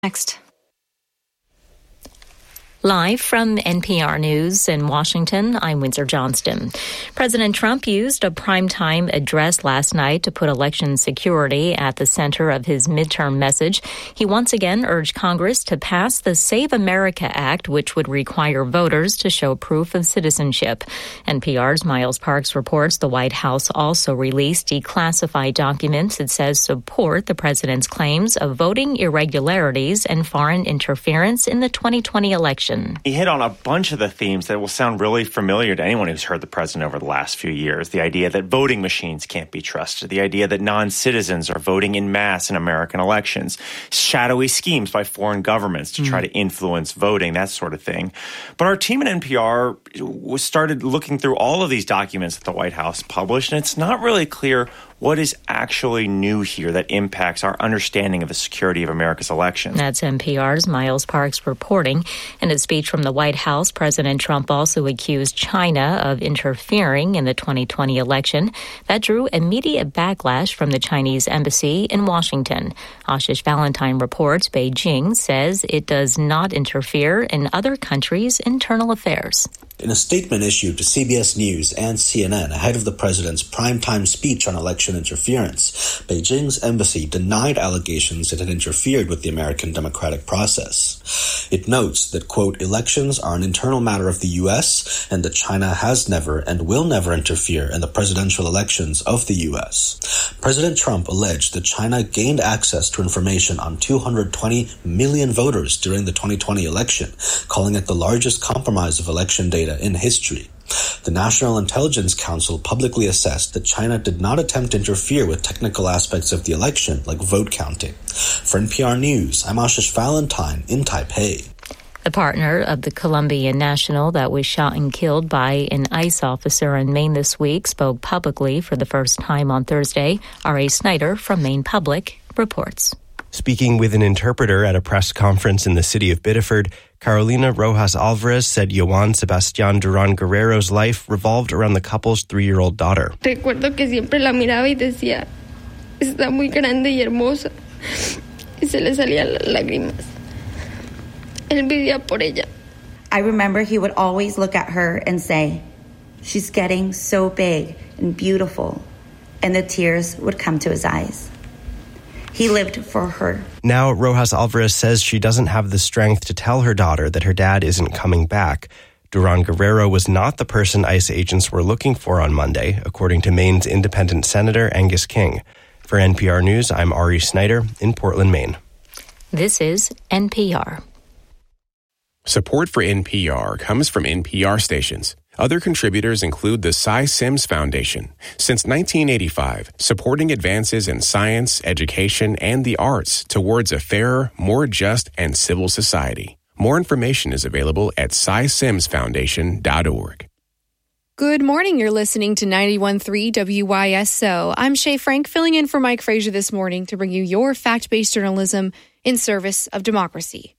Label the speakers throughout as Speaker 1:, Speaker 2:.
Speaker 1: Next. Live from NPR News in Washington, I'm Windsor Johnston. President Trump used a primetime address last night to put election security at the center of his midterm message. He once again urged Congress to pass the Save America Act, which would require voters to show proof of citizenship. NPR's Miles Parks reports the White House also released declassified documents it says support the president's claims of voting irregularities and foreign interference in the 2020 election.
Speaker 2: He hit on a bunch of the themes that will sound really familiar to anyone who's heard the president over the last few years. The idea that voting machines can't be trusted, the idea that non-citizens are voting in mass in American elections, shadowy schemes by foreign governments to try to influence voting, that sort of thing. But our team at NPR started looking through all of these documents that the White House published, and it's not really clear what is actually new here that impacts our understanding of the security of America's elections.
Speaker 1: That's NPR's Miles Parks reporting. In a speech from the White House, President Trump also accused China of interfering in the 2020 election. That drew immediate backlash from the Chinese embassy in Washington. Ashish Valentine reports Beijing says it does not interfere in other countries' internal affairs.
Speaker 3: In a statement issued to CBS News and CNN ahead of the president's primetime speech on election interference, Beijing's embassy denied allegations it had interfered with the American democratic process. It notes that, quote, elections are an internal matter of the U.S. and that China has never and will never interfere in the presidential elections of the U.S. President Trump alleged that China gained access to information on 220 million voters during the 2020 election, calling it the largest compromise of election data in history. The National Intelligence Council publicly assessed that China did not attempt to interfere with technical aspects of the election, like vote counting. For NPR News, I'm Ashish Valentine in Taipei.
Speaker 1: The partner of the Colombian national that was shot and killed by an ICE officer in Maine this week spoke publicly for the first time on Thursday. R.A. Snyder from Maine Public reports.
Speaker 4: Speaking with an interpreter at a press conference in the city of Biddeford, Carolina Rojas Alvarez said Joan Sebastián Durán Guerrero's life revolved around the couple's 3-year-old daughter.
Speaker 5: Recuerdo que siempre la miraba y decía, está muy grande y hermosa, y se le salían las lágrimas. Él vivía por ella.
Speaker 6: I remember he would always look at her and say, she's getting so big and beautiful, and the tears would come to his eyes. He lived for her.
Speaker 4: Now, Rojas Alvarez says she doesn't have the strength to tell her daughter that her dad isn't coming back. Durán Guerrero was not the person ICE agents were looking for on Monday, according to Maine's independent Senator Angus King. For NPR News, I'm Ari Snyder in Portland, Maine.
Speaker 1: This is NPR.
Speaker 7: Support for NPR comes from NPR stations. Other contributors include the Cy Sims Foundation. Since 1985, supporting advances in science, education, and the arts towards a fairer, more just, and civil society. More information is available at cysimsfoundation.org.
Speaker 8: Good morning. You're listening to 91.3 WYSO. I'm Shay Frank, filling in for Mike Frazier this morning to bring you your fact-based journalism in service of democracy.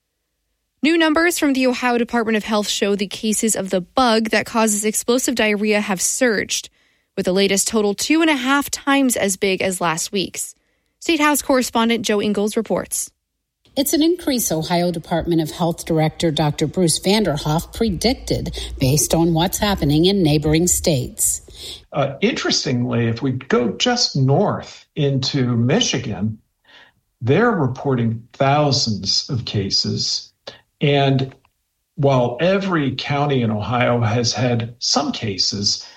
Speaker 8: New numbers from the Ohio Department of Health show the cases of the bug that causes explosive diarrhea have surged, with the latest total 2.5 times as big as last week's. State House correspondent Joe Ingles reports.
Speaker 9: It's an increase Ohio Department of Health Director Dr. Bruce Vanderhoff predicted based on what's happening in neighboring states.
Speaker 10: Interestingly, if we go just north into Michigan, they're reporting thousands of cases. And while every county in Ohio has had some cases,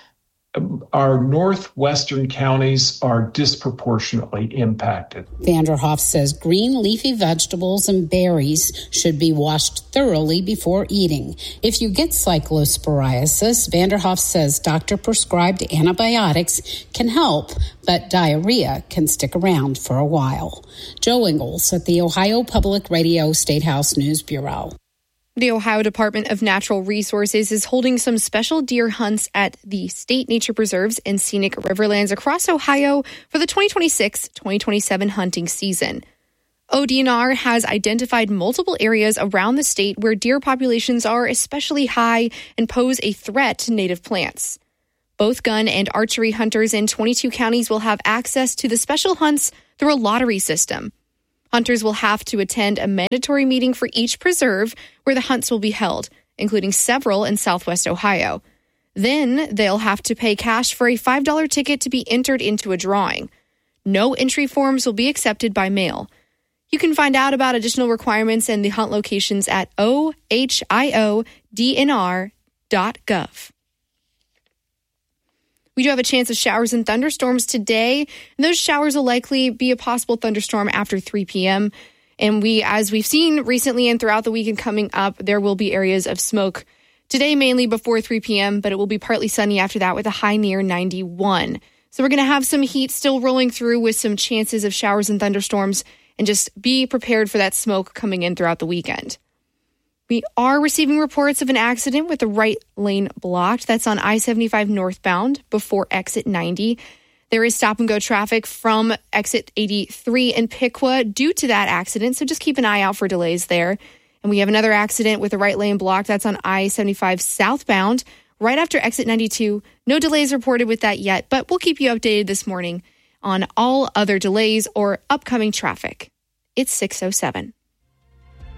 Speaker 10: our northwestern counties are disproportionately impacted.
Speaker 9: Vanderhoff says green leafy vegetables and berries should be washed thoroughly before eating. If you get cyclosporiasis, Vanderhoff says doctor-prescribed antibiotics can help, but diarrhea can stick around for a while. Joe Ingles at the Ohio Public Radio State House News Bureau.
Speaker 8: The Ohio Department of Natural Resources is holding some special deer hunts at the state nature preserves and scenic riverlands across Ohio for the 2026-2027 hunting season. ODNR has identified multiple areas around the state where deer populations are especially high and pose a threat to native plants. Both gun and archery hunters in 22 counties will have access to the special hunts through a lottery system. Hunters will have to attend a mandatory meeting for each preserve where the hunts will be held, including several in Southwest Ohio. Then they'll have to pay cash for a $5 ticket to be entered into a drawing. No entry forms will be accepted by mail. You can find out about additional requirements and the hunt locations at ohiodnr.gov. We do have a chance of showers and thunderstorms today. And those showers will likely be a possible thunderstorm after 3 p.m. And as we've seen recently and throughout the weekend coming up, there will be areas of smoke today, mainly before 3 p.m., but it will be partly sunny after that with a high near 91. So we're going to have some heat still rolling through with some chances of showers and thunderstorms, and just be prepared for that smoke coming in throughout the weekend. We are receiving reports of an accident with the right lane blocked. That's on I-75 northbound before exit 90. There is stop-and-go traffic from exit 83 in Piqua due to that accident, so just keep an eye out for delays there. And we have another accident with the right lane blocked. That's on I-75 southbound right after exit 92. No delays reported with that yet, but we'll keep you updated this morning on all other delays or upcoming traffic. It's 6:07.